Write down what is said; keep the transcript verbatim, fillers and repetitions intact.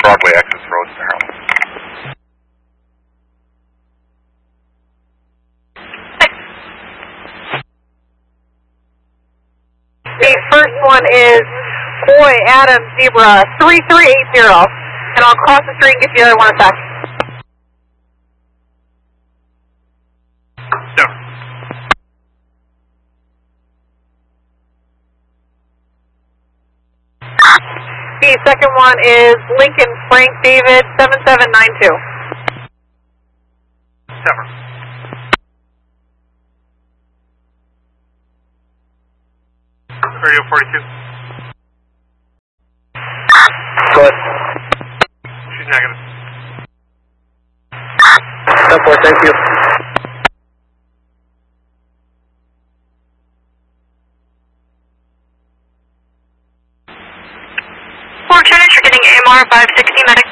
Broadway access road to Harlem. The first one is Boy Adam Zebra three three eight zero, and I'll cross the street and get the other one a sec. Seven. The second one is Lincoln Frank David seven seven nine two. Seven. Radio forty-two. Good. She's negative. ten four, thank you. Four Church, you're getting A M R five sixty medic.